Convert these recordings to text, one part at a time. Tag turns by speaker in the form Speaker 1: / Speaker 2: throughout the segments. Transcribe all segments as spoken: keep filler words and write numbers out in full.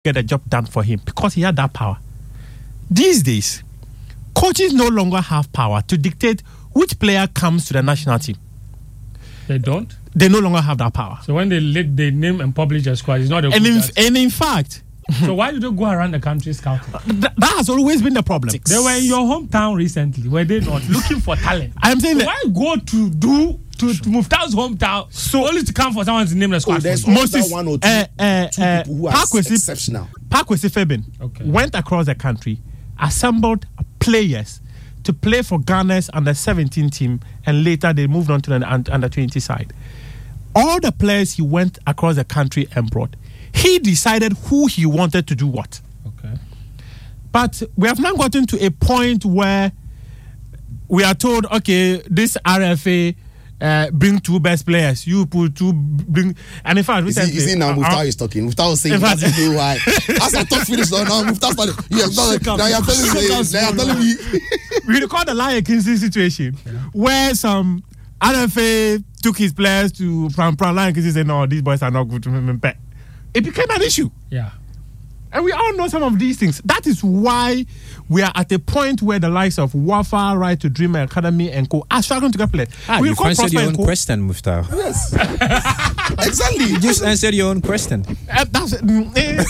Speaker 1: get a job done for him because he had that power. These days, coaches no longer have power to dictate which player comes to the national team.
Speaker 2: They don't?
Speaker 1: They no longer have that power.
Speaker 2: So when they let they name and publish a squad, it's not a
Speaker 1: and in,
Speaker 2: that.
Speaker 1: and in fact...
Speaker 2: So why do they go around the country scouting?
Speaker 1: Th- that has always been the problem.
Speaker 2: They were in your hometown recently, were they not? Looking for talent.
Speaker 1: I'm saying
Speaker 2: so
Speaker 1: that...
Speaker 2: Why go to do... To, to Muftau's hometown, so only to come for someone to name the squad.
Speaker 3: Oh, there's
Speaker 1: Moses,
Speaker 3: one or two,
Speaker 1: uh, uh,
Speaker 3: two
Speaker 1: uh,
Speaker 3: people who are
Speaker 1: Parkwesi,
Speaker 3: exceptional.
Speaker 1: Parkwesi Febin
Speaker 2: okay.
Speaker 1: went across the country, assembled players to play for Ghana's under seventeen team, and later they moved on to the under twenty side. All the players he went across the country and brought, he decided who he wanted to do what.
Speaker 2: Okay.
Speaker 1: But we have now gotten to a point where we are told, okay, this R F A uh, bring two best players. You put two bring, and in fact,
Speaker 3: you see, you see now, uh, Muftau is talking. Muftau is saying, "That's the why." As I talk finish now, Muftau started. Yes, now, now you're telling me. Now you're telling me.
Speaker 1: We recall the Lion Kingston situation yeah. where some R F A took his players to Pram Pram Lion Kingston said, "No, these boys are not good to him." It became an issue.
Speaker 2: Yeah.
Speaker 1: And we all know some of these things. That is why we are at a point where the likes of Wafa, Right to Dream Academy and co are struggling to get played.
Speaker 4: Ah,
Speaker 1: we
Speaker 4: you answered your own question, Muftau.
Speaker 3: Yes. Exactly.
Speaker 4: You just answered your own question.
Speaker 1: Uh, that's mm, eh,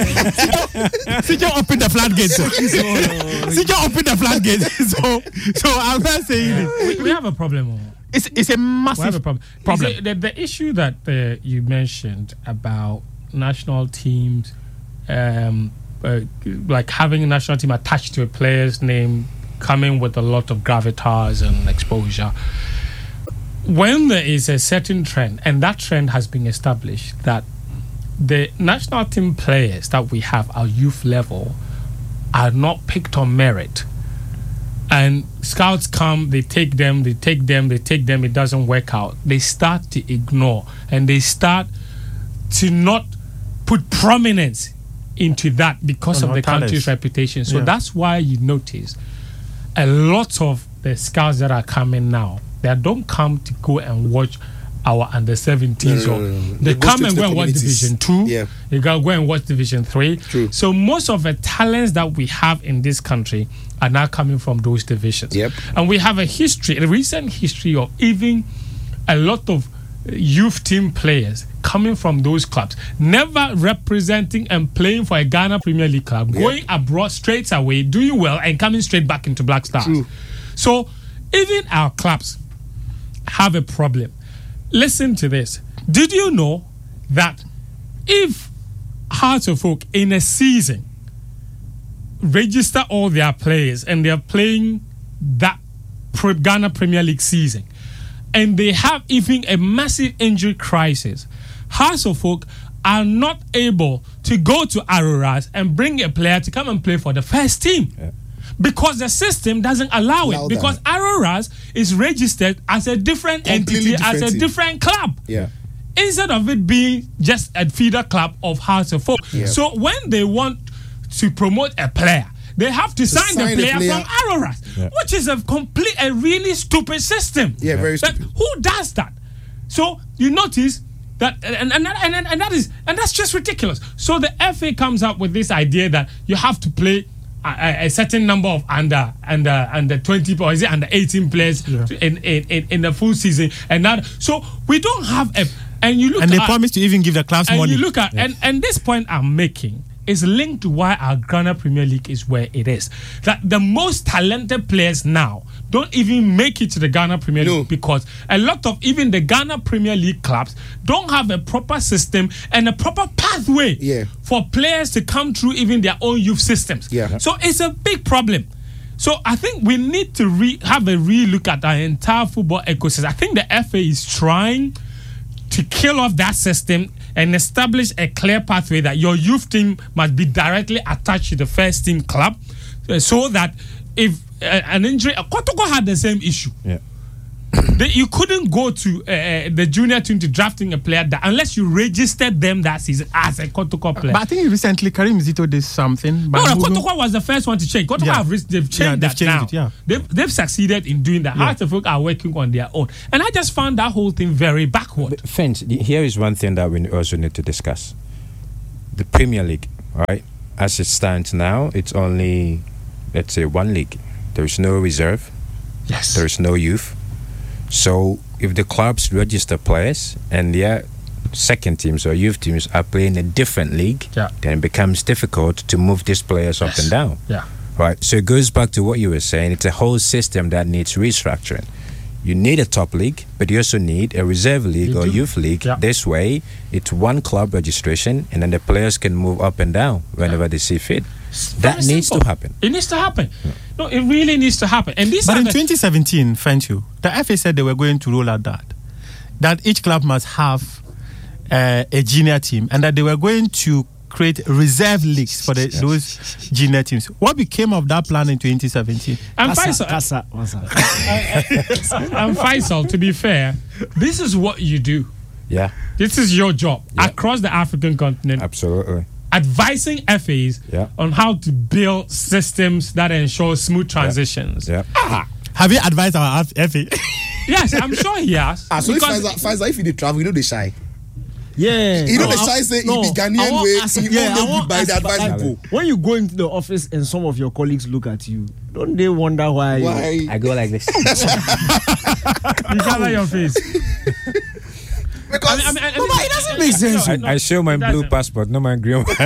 Speaker 1: uh, Sijo opened the floodgates. Sijo opened the floodgates. So, so I'm not saying
Speaker 2: we, we have a problem.
Speaker 1: It's it's a massive
Speaker 2: we have a problem. problem. It, the, the issue that uh, you mentioned about national teams. Um, uh, like having a national team attached to a player's name, coming with a lot of gravitas and exposure. When there is a certain trend, and that trend has been established, that the national team players that we have, our youth level, are not picked on merit. And scouts come, they take them, they take them, they take them, it doesn't work out. They start to ignore, and they start to not put prominence into that because of the country's reputation. So yeah. that's why you notice a lot of the scouts that are coming now, they don't come to go and watch our under seventeens.
Speaker 3: No, no, no, no.
Speaker 2: They, they come and
Speaker 3: go
Speaker 2: and watch Division Two.
Speaker 3: Yeah.
Speaker 2: They go go and watch Division Three.
Speaker 3: True.
Speaker 2: So most of the talents that we have in this country are now coming from those divisions.
Speaker 3: Yep.
Speaker 2: And we have a history, a recent history of even a lot of youth team players coming from those clubs, never representing and playing for a Ghana Premier League club, yep. going abroad straight away, doing well, and coming straight back into Black Stars.
Speaker 3: True.
Speaker 2: So even our clubs have a problem. Listen to this. Did you know that if Hearts of Oak in a season register all their players and they're playing that Ghana Premier League season, and they have even a massive injury crisis, Hearts of Oak are not able to go to Aroras and bring a player to come and play for the first team. Yeah. Because the system doesn't allow, allow it. Because Aroras is registered as a different Completely entity, different as a team. different club.
Speaker 3: Yeah.
Speaker 2: Instead of it being just a feeder club of Hearts of Oak. Yeah. So when they want to promote a player, they have to, to sign, sign the player, player. from Aroras, yeah. which is a complete, a really stupid system.
Speaker 3: Yeah, very
Speaker 2: that,
Speaker 3: stupid.
Speaker 2: Who does that? So you notice that, and and, and and and that is, and that's just ridiculous. So the F A comes up with this idea that you have to play a, a certain number of under under under twenty or is it under eighteen players yeah. in, in in the full season, and that. So we don't have a, and you look
Speaker 1: and they
Speaker 2: at,
Speaker 1: promise to even give the clubs
Speaker 2: and
Speaker 1: money.
Speaker 2: You look at
Speaker 1: yeah.
Speaker 2: and and this point I'm making is linked to why our Ghana Premier League is where it is. That the most talented players now don't even make it to the Ghana Premier League no. because a lot of even the Ghana Premier League clubs don't have a proper system and a proper pathway
Speaker 3: yeah.
Speaker 2: for players to come through even their own youth systems.
Speaker 3: Yeah.
Speaker 2: So it's a big problem. So I think we need to re- have a re-look at our entire football ecosystem. I think the F A is trying to kill off that system and establish a clear pathway that your youth team must be directly attached to the first team club, uh, so that if uh, an injury, uh, Kotoko had the same issue.
Speaker 4: Yeah.
Speaker 2: They, you couldn't go to uh, the junior team to drafting a player that, unless you registered them that season as a Kotoko player.
Speaker 1: But I think recently Karim Zito did something.
Speaker 2: No, no, Kotoko was the first one to change. Kotoko yeah. have they've changed
Speaker 1: yeah, they've
Speaker 2: that
Speaker 1: changed
Speaker 2: now.
Speaker 1: It, yeah.
Speaker 2: They've, they've succeeded in doing that. Yeah. Hearts of Oak are working on their own. And I just found that whole thing very backward.
Speaker 4: Finch, here is one thing that we also need to discuss. The Premier League, right? As it stands now, it's only, let's say, one league. There's no reserve.
Speaker 2: Yes.
Speaker 4: There's no youth. So if the clubs register players and their second teams or youth teams are playing a different league,
Speaker 2: yeah.
Speaker 4: then it becomes difficult to move these players
Speaker 2: yes.
Speaker 4: up and down.
Speaker 2: Yeah.
Speaker 4: Right. So it goes back to what you were saying. It's a whole system that needs restructuring. You need a top league, but you also need a reserve league
Speaker 2: you
Speaker 4: or
Speaker 2: do.
Speaker 4: youth league.
Speaker 2: Yeah.
Speaker 4: This way, it's one club registration, and then the players can move up and down whenever yeah. they see fit.
Speaker 2: It's
Speaker 4: that needs
Speaker 2: simple.
Speaker 4: to happen.
Speaker 2: It needs to happen.
Speaker 4: Yeah.
Speaker 2: No, it really needs to happen. And this
Speaker 1: but in
Speaker 2: the
Speaker 1: twenty seventeen, Fentu, the F A said they were going to roll out that that each club must have uh, a junior team, and that they were going to create reserve leagues for the, yes. those junior teams. What became of that plan in twenty seventeen?
Speaker 2: And Faisal,
Speaker 5: Kasa, Kasa.
Speaker 2: and Faisal, to be fair, this is what you do.
Speaker 4: Yeah.
Speaker 2: This is your job
Speaker 4: yeah.
Speaker 2: across the African continent.
Speaker 4: Absolutely.
Speaker 2: Advising F As
Speaker 4: yeah.
Speaker 2: on how to build systems that ensure smooth transitions.
Speaker 4: Yeah. Yeah.
Speaker 2: Ah.
Speaker 1: Have you advised our F A?
Speaker 2: Yes, I'm sure he has.
Speaker 3: Ah, so if Faisal, Faisal, if you did travel, you know they shy.
Speaker 5: Yeah.
Speaker 3: You know
Speaker 5: no,
Speaker 3: the shy say
Speaker 5: no,
Speaker 3: if the Ghanaian way,
Speaker 5: ask,
Speaker 3: he
Speaker 5: yeah,
Speaker 3: only be by the advice
Speaker 5: like,
Speaker 3: people.
Speaker 5: When you go into the office and some of your colleagues look at you, don't they wonder why?
Speaker 3: Why?
Speaker 5: You,
Speaker 4: I go like this.
Speaker 2: You cover your face.
Speaker 3: Because
Speaker 2: I mean, I mean,
Speaker 5: no, but it doesn't make sense.
Speaker 4: I, no, I show my blue passport, not my green one.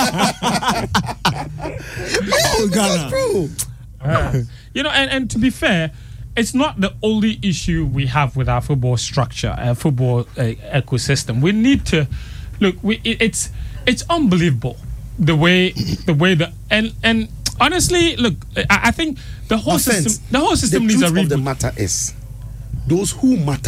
Speaker 3: oh, Ghana. True.
Speaker 2: Uh, you know, and, and to be fair, it's not the only issue we have with our football structure, our football uh, ecosystem. We need to look. We it, it's it's unbelievable the way the way the and and honestly, look, I, I think the whole
Speaker 3: Offense.
Speaker 2: system the whole system
Speaker 3: the
Speaker 2: needs a
Speaker 3: truth
Speaker 2: reboot.
Speaker 3: of the matter is, those who matter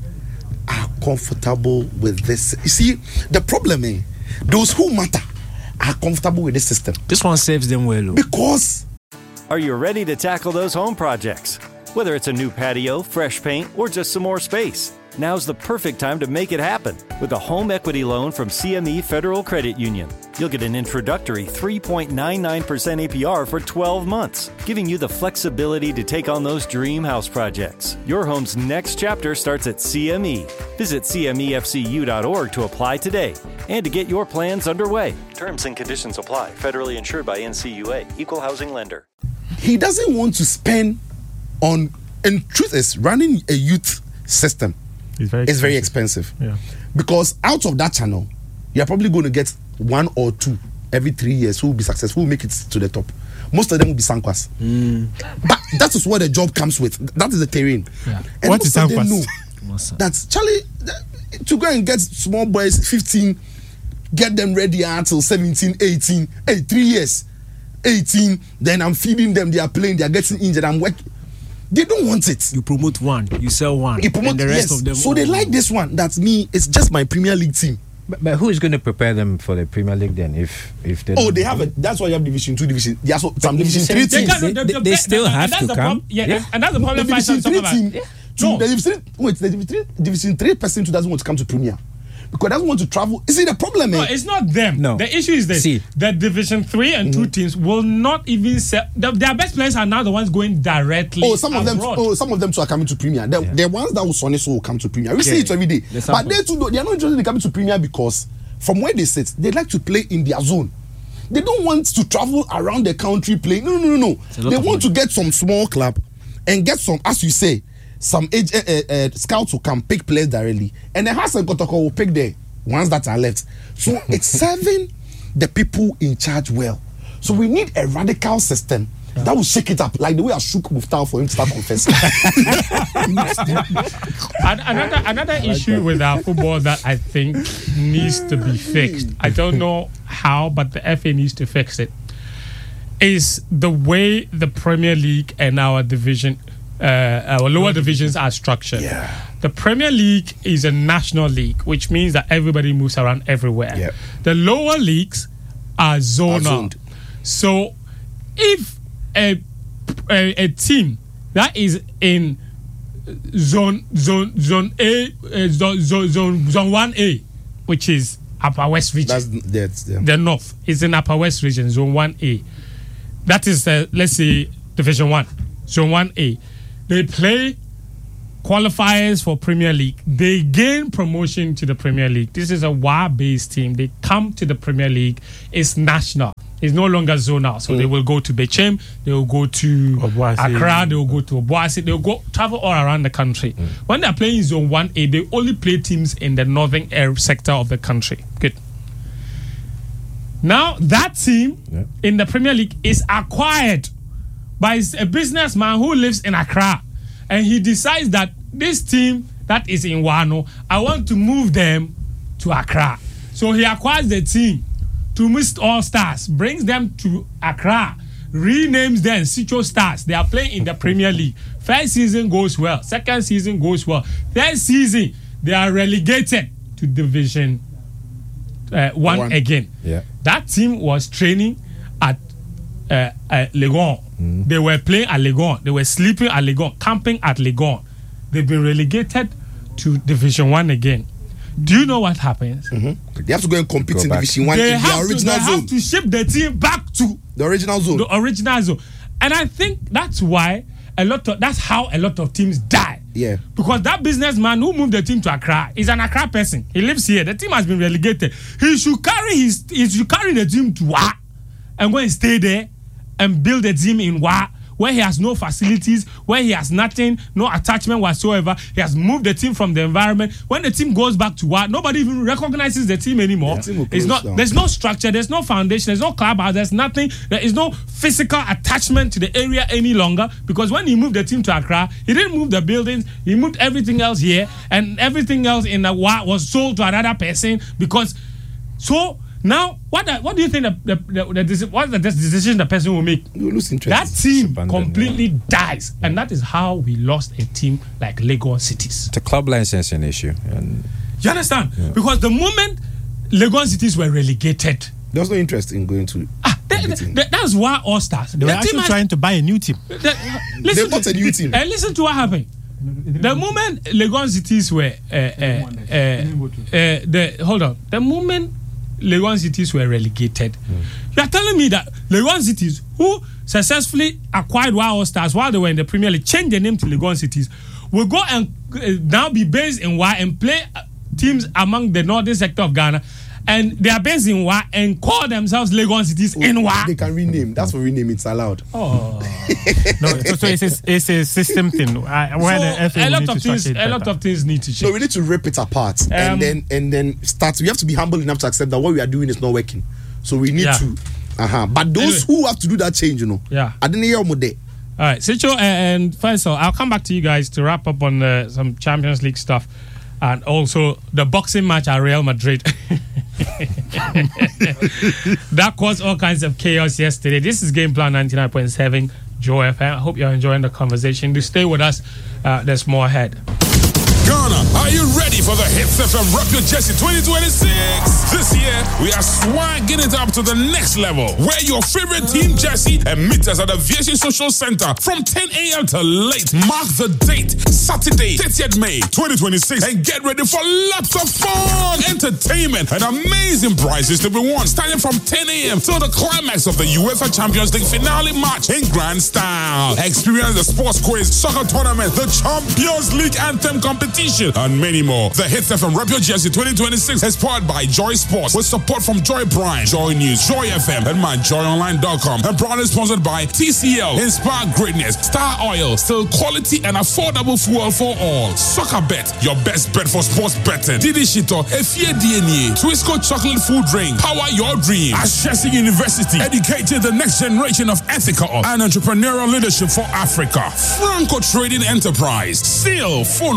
Speaker 3: are comfortable with this. You see, the problem is those who matter are comfortable with this system.
Speaker 5: This one serves them well.
Speaker 3: Because
Speaker 6: are you ready to tackle those home projects? Whether it's a new patio, fresh paint, or just some more space, now's the perfect time to make it happen with a home equity loan from C M E Federal Credit Union. You'll get an introductory three point nine nine percent A P R for twelve months, giving you the flexibility to take on those dream house projects. Your home's next chapter starts at C M E. Visit C M E F C U dot org to apply today and to get your plans underway. Terms and conditions apply. Federally insured by N C U A. Equal housing lender.
Speaker 3: he doesn't want to spend on, and truth is, running a youth system
Speaker 1: It's very
Speaker 3: is very expensive.
Speaker 1: Yeah.
Speaker 3: Because out of that channel, you're probably going to get one or two every three years who will be successful, who will make it to the top. Most of them will be Sankwas.
Speaker 5: Mm.
Speaker 3: But that is what the job comes with. That is the terrain.
Speaker 2: Yeah.
Speaker 3: And
Speaker 1: What
Speaker 3: most
Speaker 1: is
Speaker 3: of them
Speaker 1: Sankwas?
Speaker 3: know that Charlie, to go and get small boys fifteen, get them ready until seventeen, eighteen, hey, three years, eighteen, then I'm feeding them, they are playing, they are getting injured, I'm working. They don't want it.
Speaker 5: You promote one, you sell one,
Speaker 3: You promote
Speaker 5: and the rest
Speaker 3: yes.
Speaker 5: of them.
Speaker 3: So they like this one. That's me. It's just my Premier League team.
Speaker 4: But, but who is going to prepare them for the Premier League then? If if they
Speaker 3: Oh,
Speaker 4: don't-
Speaker 3: they have it. That's why you have Division Two, Division. There are so, some
Speaker 4: it's
Speaker 3: Division
Speaker 4: the
Speaker 3: Three
Speaker 4: same
Speaker 3: teams.
Speaker 4: thing. They- they- they still have to come.
Speaker 2: Prob- yeah,
Speaker 4: Yeah.
Speaker 2: and that's the
Speaker 3: The
Speaker 2: problem.
Speaker 3: Division
Speaker 2: Faisal
Speaker 3: Three
Speaker 2: talk
Speaker 3: team.
Speaker 2: about.
Speaker 3: To
Speaker 2: No.
Speaker 3: the Division Three, wait, the Division Three, Division Three person who doesn't want to come to Premier because doesn't want to travel. You see the problem?
Speaker 2: No,
Speaker 3: eh?
Speaker 2: it's not them.
Speaker 4: No.
Speaker 2: The issue is this:
Speaker 4: See.
Speaker 2: the Division Three and two teams will not even sell. The, their best players are now the ones going directly.
Speaker 3: Oh, some of them.
Speaker 2: abroad.
Speaker 3: Oh, some of them too are coming to Premier. The, the ones that will Sonny will come to Premier. We see it every day.
Speaker 5: The
Speaker 3: But
Speaker 5: sample.
Speaker 3: they too, they are not interested in coming to Premier because from where they sit, they like to play in their zone. They don't want to travel around the country playing. No, no, no, no.
Speaker 5: a lot
Speaker 3: They
Speaker 5: of
Speaker 3: want to get some small club and get some, as you say, some age, uh, uh, uh, scouts will come pick players directly, and then Hassan Kotoko will pick the ones that are left. So it's serving the people in charge well. So we need a radical system that will shake it up, like the way I shook Muftar for him to start confessing.
Speaker 2: An- another another issue with our football that I think needs to be fixed. I don't know how, but the F A needs to fix it. Is the way the Premier League and our division, uh, our lower divisions are structured.
Speaker 3: Yeah.
Speaker 2: The Premier League is a national league, which means that everybody moves around everywhere.
Speaker 3: Yep.
Speaker 2: The lower leagues are zonal.
Speaker 3: zoned.
Speaker 2: So if a, a a team that is in zone zone zone A uh, zone, zone zone zone one A, which is Upper West region,
Speaker 3: That's that's yeah.
Speaker 2: the north is in Upper West region, zone one A. That is uh, let's say Division One, zone one A. They play qualifiers for Premier League. They gain promotion to the Premier League. This is a W A based team. They come to the Premier League. It's national. It's no longer zonal. So mm. they will go to Bechem, they will go to Obuasi. Accra, they will go to Obuasi, they will go travel all around the country. Mm. When they're playing Zone one A, they only play teams in the northern air sector of the country. Good. Now, that team yeah. in the Premier League is acquired by a businessman who lives in Accra. And he decides that this team that is in Wano, I want to move them to Accra. So he acquires the team to Mist All Stars, brings them to Accra, renames them Sitio Stars. They are playing in the Premier League. First season goes well. Second season goes well. Third season, they are relegated to Division uh, one, one again.
Speaker 4: Yeah.
Speaker 2: That team was training at uh, uh, Legon. Mm. They were playing at Legon. They were sleeping at Legon, camping at Legon. They've been relegated to Division one again. Do you know what happens?
Speaker 3: Mm-hmm. They have to go and compete go in back. Division one
Speaker 2: they
Speaker 3: in
Speaker 2: have
Speaker 3: the original
Speaker 2: to, they
Speaker 3: zone.
Speaker 2: Have to ship the team back to
Speaker 3: the original zone.
Speaker 2: The original zone. And I think that's why a lot of that's how a lot of teams die.
Speaker 3: Yeah.
Speaker 2: Because that businessman who moved the team to Accra is an Accra person. He lives here. The team has been relegated. He should carry his he should carry the team to Wa and go and stay there and build a team in Wa, where he has no facilities, where he has nothing, no attachment whatsoever. He has moved the team from the environment. When the team goes back to what, nobody even recognizes the team anymore.
Speaker 3: The team
Speaker 2: it's not.
Speaker 3: down.
Speaker 2: There's no structure. There's no foundation. There's no clubhouse. There's nothing. There is no physical attachment to the area any longer. Because when he moved the team to Accra, he didn't move the buildings. He moved everything else here, and everything else in the wa was sold to another person. Because so. Now, what the, what do you think the, the, the, the what's the decision the person will make?
Speaker 3: You lose interest.
Speaker 2: That team completely yeah. dies, yeah. and that is how we lost a team like Legon Cities.
Speaker 4: It's a club licensing issue. And
Speaker 2: you understand?
Speaker 4: Yeah.
Speaker 2: Because the moment Legon Cities were relegated,
Speaker 3: there was no interest in going to.
Speaker 2: Ah, they, they, they, that's why All Stars.
Speaker 1: They were actually has, trying to buy a new team.
Speaker 2: They, listen
Speaker 3: they bought
Speaker 2: to,
Speaker 3: a new team.
Speaker 2: And listen to what happened. The moment Legon Cities were, uh, uh, uh, uh, the hold on. The moment Legon Cities were relegated. Mm. You are telling me that Legon Cities, who successfully acquired All Stars while they were in the Premier League, changed their name to Legon Cities, will go and uh, now be based in Wa and play uh, teams among the northern sector of Ghana, and they are based in Wa and call themselves Legon Cities oh, in Wa.
Speaker 3: They can rename. That's for rename. It's allowed.
Speaker 2: Oh,
Speaker 1: no. So, so it's, a, it's a system thing. Uh, where
Speaker 2: so
Speaker 1: the F A
Speaker 2: a lot of things, a lot of things need to change.
Speaker 3: No, we need to rip it apart um, and then and then start. We have to be humble enough to accept that what we are doing is not working. So we need yeah. to. Uh huh. But those anyway. who have to do that change, you know.
Speaker 2: Yeah.
Speaker 3: I didn't hear Mode.
Speaker 2: All right, Sitio and Faisal, I'll come back to you guys to wrap up on uh, some Champions League stuff. And also the boxing match at Real Madrid. That caused all kinds of chaos yesterday. This is Game Plan ninety-nine point seven Joy F M. I hope you're enjoying the conversation. Do stay with us. Uh, there's more ahead.
Speaker 7: Ghana, are you ready for the Hits F M Rap Your Jersey twenty twenty-six? This year, we are swagging it up to the next level. Wear your favorite team jersey and meet us at the Aviation Social Center from ten a.m. to late. Mark the date, Saturday, thirtieth May twenty twenty-six, and get ready for lots of fun, entertainment, and amazing prizes to be won starting from ten a.m. till the climax of the UEFA Champions League finale match in grand style. Experience the sports quiz, soccer tournament, the Champions League anthem competition, and many more. The Hits F M Rap Your Jersey twenty twenty-six is powered by Joy Sports with support from Joy Prime, Joy News, Joy F M, and my joy online dot com, and proudly sponsored by T C L, Inspire Greatness, Star Oil, still quality and affordable fuel for all. Soccer Bet, your best bet for sports betting. Didi Shito, Efie D N A, Twisco chocolate food drink, power your dream. Ashesi University, educating the next generation of ethical and entrepreneurial leadership for Africa. Franco Trading Enterprise, Seal, phone